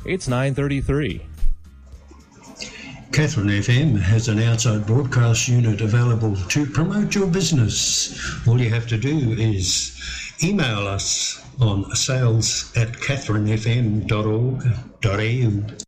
It's 9:33. Catherine FM has an outside broadcast unit available to promote your business. All you have to do is email us on sales@catherinefm.org.au.